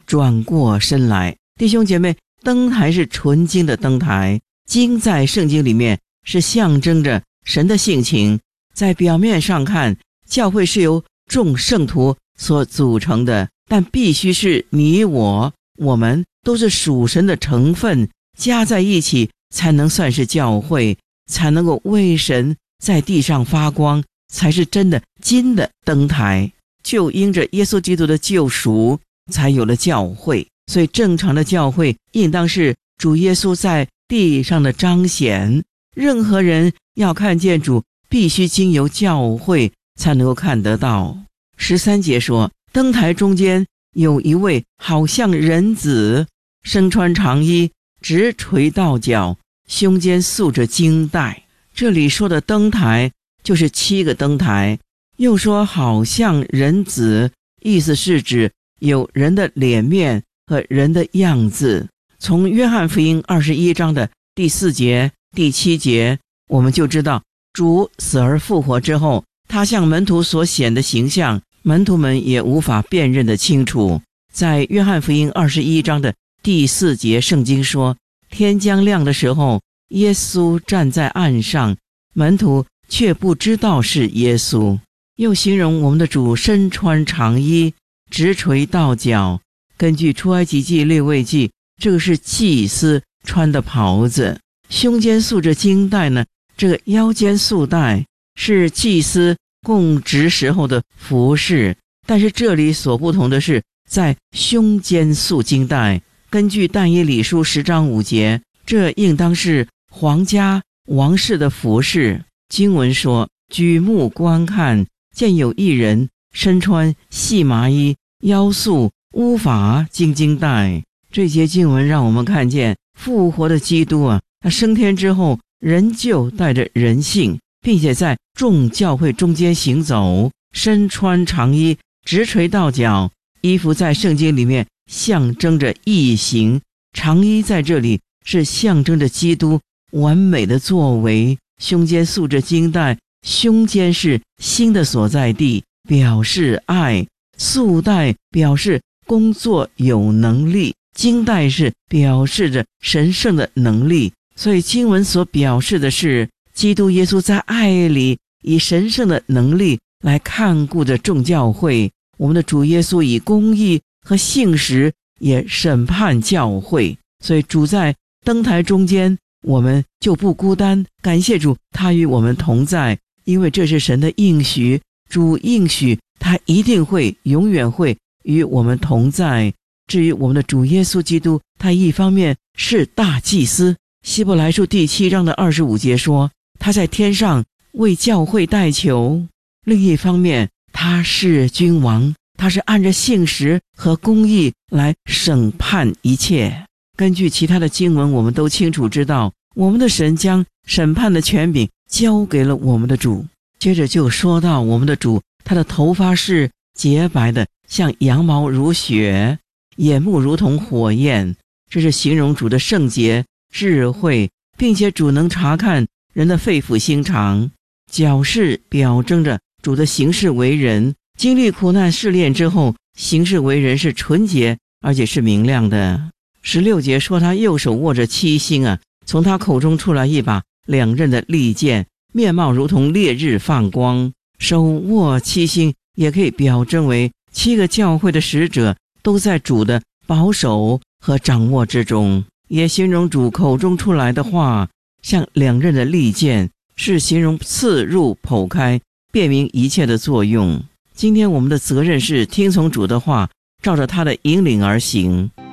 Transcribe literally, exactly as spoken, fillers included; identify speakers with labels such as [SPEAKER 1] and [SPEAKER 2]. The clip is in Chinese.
[SPEAKER 1] 转过身来。弟兄姐妹，灯台是纯金的灯台，金在圣经里面是象征着神的性情。在表面上看，教会是由众圣徒所组成的，但必须是你我，我们都是属神的成分加在一起，才能算是教会，才能够为神在地上发光，才是真的金的灯台。就因着耶稣基督的救赎，才有了教会。所以正常的教会应当是主耶稣在地上的彰显。任何人要看见主，必须经由教会才能够看得到。十三节说，灯台中间有一位好像人子，身穿长衣，直垂到脚，胸间束着金带。这里说的灯台就是七个灯台。又说好像人子，意思是指有人的脸面和人的样子。从约翰福音二十一章的第四节、第七节，我们就知道主死而复活之后，他向门徒所显的形象，门徒们也无法辨认得清楚。在约翰福音二十一章的第四节，圣经说，天将亮的时候，耶稣站在岸上，门徒却不知道是耶稣。又形容我们的主身穿长衣，直垂到脚。根据出埃及记、利未记，这个是祭司穿的袍子。胸间束着金带呢，这个腰间束带是祭司供职时候的服饰，但是这里所不同的是在胸间束金带。根据但以理书十章五节，这应当是皇家王室的服饰。经文说，举目观看，见有一人身穿细麻衣，腰束乌法金金带。这节经文让我们看见复活的基督啊，他升天之后仍旧带着人性，并且在众教会中间行走，身穿长衣，直垂到脚。衣服在圣经里面象征着异形，长衣在这里是象征着基督完美的作为。胸间束着金带，胸间是心的所在地，表示爱；束带表示工作有能力，金带是表示着神圣的能力。所以经文所表示的是，基督耶稣在爱里以神圣的能力来看顾着众教会。我们的主耶稣以公义和信实也审判教会。所以主在灯台中间，我们就不孤单。感谢主，他与我们同在，因为这是神的应许。主应许他一定会永远会与我们同在。至于我们的主耶稣基督，他一方面是大祭司，希伯来书第七章的二十五节说，他在天上为教会代求；另一方面他是君王，他是按着信实和公义来审判一切。根据其他的经文，我们都清楚知道，我们的神将审判的权柄交给了我们的主。接着就说到我们的主，他的头发是洁白的，像羊毛如雪，眼目如同火焰。这是形容主的圣洁、智慧，并且主能查看人的肺腑心肠。脚是表征着主的行事为人，经历苦难试炼之后，行事为人是纯洁而且是明亮的。十六节说，他右手握着七星啊，从他口中出来一把两刃的利剑，面貌如同烈日放光。手握七星也可以表征为七个教会的使者都在主的保守和掌握之中。也形容主口中出来的话像两刃的利剑，是形容刺入剖开，辨明一切的作用。今天我们的责任是听从主的话，照着他的引领而行。